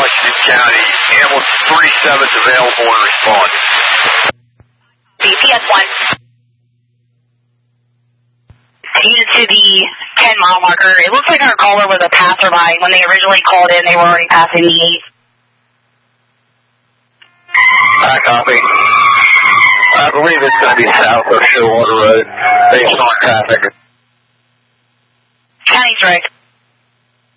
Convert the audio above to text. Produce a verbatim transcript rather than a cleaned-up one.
Washington County. Ambulance three seven's available and responding. B P S one. Headed to the ten mile marker. It looks like our caller was a passerby. When they originally called in, they were already passing the eight. I copy. I believe it's going to be south of Stillwater Road, based on traffic. County strike.